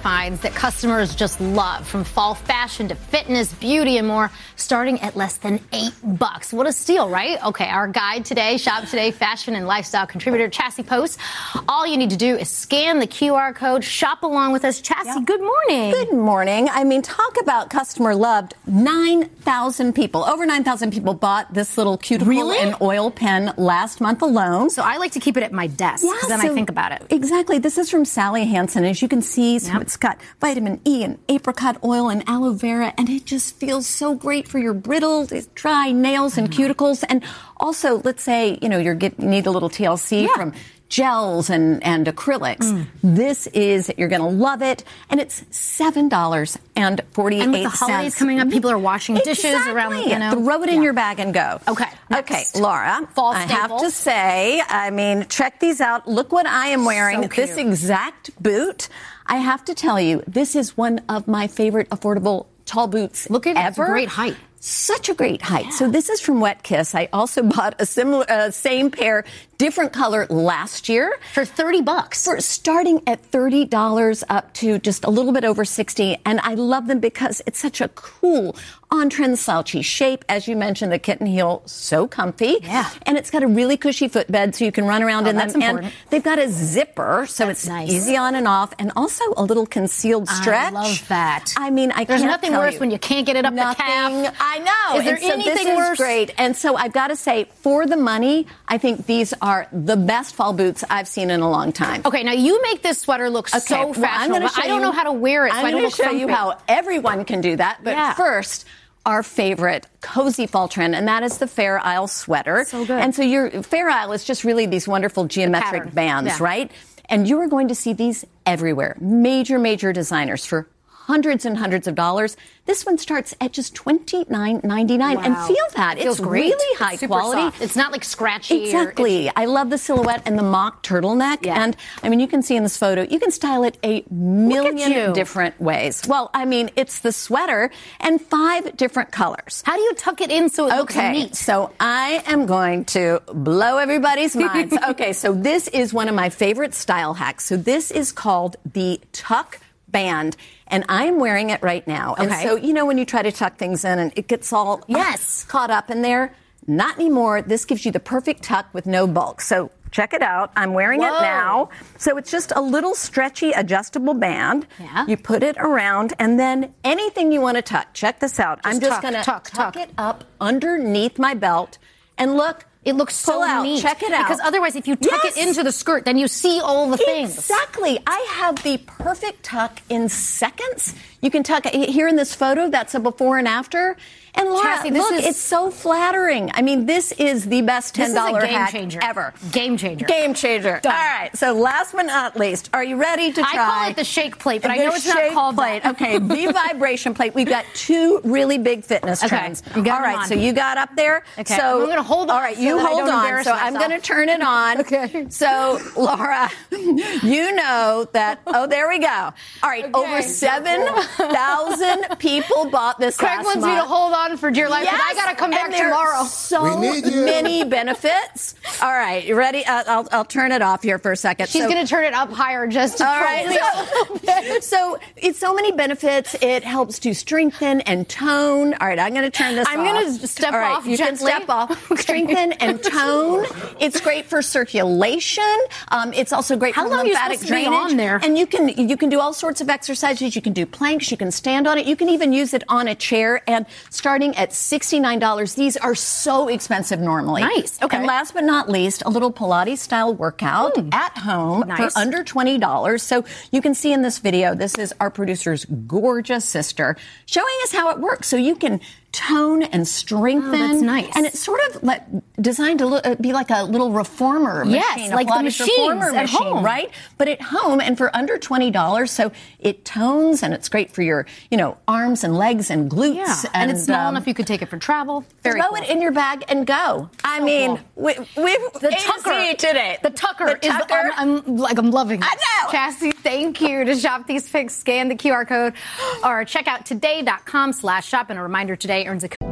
finds that customers just love, from fall fashion to fitness, beauty, and more, starting at less than $8. What a steal, right? Okay, our guide today, Shop Today fashion and lifestyle contributor Chassie Post. All you need to do is scan the QR code, shop along with us. Chassie, good morning. Good morning. I mean, talk about customer loved. 9,000 people, over 9,000 people bought this little cuticle and oil pen last month alone. So I like to keep it at my desk because then I think about it. Exactly. This is from Sally Hansen. As you can see, so it's got vitamin E and apricot oil and aloe vera, and it just feels so great for your brittle, dry nails and cuticles. And also, let's say, you need a little TLC from gels and acrylics. This is, you're going to love it. And it's $7.48. And with the holidays coming up, people are washing dishes around, Throw it in your bag and go. Okay. Okay, Laura, Fall I staples. have to say, check these out. Look what I am wearing. So cute. This exact boot. I have to tell you, this is one of my favorite affordable tall boots Look at it. ever. It's a great height. Such a great height. So this is from Wet Kiss. I also bought a similar, same pair, different color last year. For $30. Starting at $30 up to just a little bit over $60. And I love them because it's such a cool, on-trend slouchy shape. As you mentioned, the kitten heel, so comfy. Yeah. And it's got a really cushy footbed so you can run around in them. That's important. And they've got a zipper, so That's it's nice. easy on and off. And also a little concealed stretch. I love that. I mean, There's can't nothing tell worse you. when you can't get it up the calf. I know. Is there and so anything this worse? Is great. And so I've got to say, for the money, I think these are the best fall boots I've seen in a long time. Okay, now you make this sweater look so fashionable, but I don't know how to wear it, so I don't look I'm going to show you frumpy. how everyone can do that. But first, our favorite cozy fall trend, and that is the Fair Isle sweater. So good. And so your Fair Isle is just really these wonderful geometric bands, right? And you are going to see these everywhere. Major designers for hundreds and hundreds of dollars. This one starts at just $29.99. Wow. And feel that. It feels it's great. really high It's super quality. soft. It's not like scratchy. Exactly. I love the silhouette and the mock turtleneck. Yeah. And you can see in this photo, you can style it a million different ways. Well, it's the sweater and 5 different colors. How do you tuck it in so it looks neat? So I am going to blow everybody's minds. Okay, so this is one of my favorite style hacks. So this is called the tuck band, and I'm wearing it right now. And so, when you try to tuck things in and it gets all caught up in there, not anymore. This gives you the perfect tuck with no bulk. So check it out. I'm wearing it now. So it's just a little stretchy adjustable band. Yeah. You put it around, and then anything you want to tuck. Check this out. I'm just going to tuck it up underneath my belt, and look. It looks so neat. Check it out. Because otherwise, if you tuck it into the skirt, then you see all the things. Exactly. I have the perfect tuck in seconds. You can tuck here in this photo. That's a before and after. And Laura, Chassie, it's so flattering. This is the best $10 hack ever. Game changer. Game changer. Done. All right. So last but not least, are you ready to try? I call it the shake plate, but I know it's not called plate. that. Okay, the vibration plate. We've got 2 really big fitness trends. You got all right. So you got up there. Okay. So I'm going to hold on. All right. You hold on. So I'm going to turn it on. Okay. So Laura, you know that. Oh, there we go. All right. Over 7,000 people bought this Craig last wants month. me to hold on for dear life. I got to come back tomorrow. So many benefits. All right, you ready? I'll turn it off here for a second. She's going to turn it up higher just to troll me a little bit. So it's so many benefits. It helps to strengthen and tone. All right, I'm going to turn this off. I'm going to step off you gently. can step off. Strengthen and tone. It's great for circulation. It's also great for lymphatic drainage. On there? And you can do all sorts of exercises. You can do planks. You can stand on it. You can even use it on a chair. And starting at $69, these are so expensive normally. Nice. Okay. And last but not least, a little Pilates-style workout at home for under $20. So you can see in this video, this is our producer's gorgeous sister showing us how it works. So you can tone and strengthen. Oh, that's nice. And it's sort of designed to be like a little reformer machine. Yes, like the machines at home. Right? But at home and for under $20. So it tones and it's great for your, arms and legs and glutes. Yeah. And it's small enough you could take it for travel. Throw it in your bag and go. We've the tucker today. The tucker is I'm loving it. I know. Chassie, thank you. To shop these picks, scan the QR code or check out today.com/shop. And a reminder, today earns a